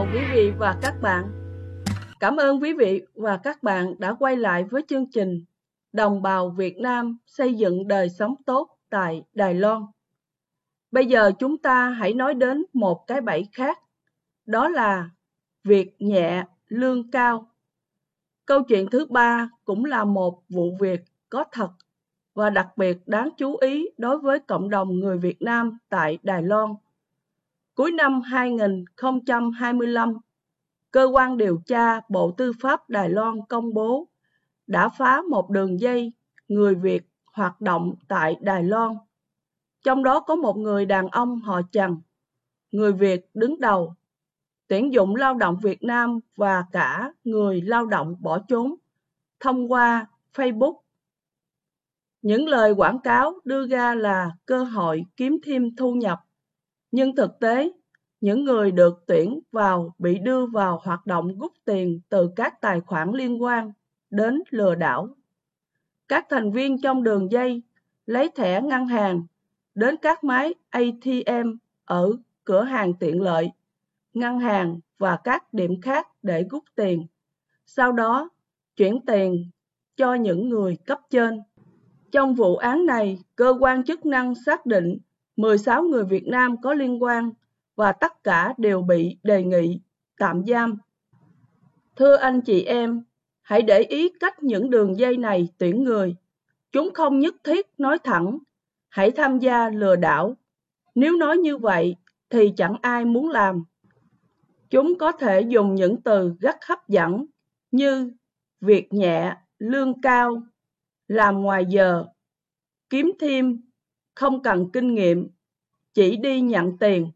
chào quý vị và các bạn. Cảm ơn quý vị và các bạn đã quay lại với chương trình Đồng bào Việt Nam xây dựng đời sống tốt tại Đài Loan. Bây giờ chúng ta hãy nói đến một cái bẫy khác, đó là việc nhẹ lương cao. Câu chuyện thứ ba cũng là một vụ việc có thật và đặc biệt đáng chú ý đối với cộng đồng người Việt Nam tại Đài Loan. Cuối năm 2025, Cơ quan điều tra Bộ Tư pháp Đài Loan công bố đã phá một đường dây người Việt hoạt động tại Đài Loan. Trong đó có một người đàn ông họ Trần, người Việt đứng đầu, tuyển dụng lao động Việt Nam và cả người lao động bỏ trốn thông qua Facebook. Những lời quảng cáo đưa ra là cơ hội kiếm thêm thu nhập, nhưng thực tế, những người được tuyển vào bị đưa vào hoạt động rút tiền từ các tài khoản liên quan đến lừa đảo. Các thành viên trong đường dây lấy thẻ ngân hàng đến các máy ATM ở cửa hàng tiện lợi, ngân hàng và các điểm khác để rút tiền. Sau đó, chuyển tiền cho những người cấp trên. Trong vụ án này, cơ quan chức năng xác định 16 người Việt Nam có liên quan và tất cả đều bị đề nghị tạm giam. Thưa anh chị em, hãy để ý cách những đường dây này tuyển người. Chúng không nhất thiết nói thẳng, hãy tham gia lừa đảo. Nếu nói như vậy thì chẳng ai muốn làm. Chúng có thể dùng những từ rất hấp dẫn như việc nhẹ, lương cao, làm ngoài giờ, kiếm thêm, không cần kinh nghiệm, chỉ đi nhận tiền.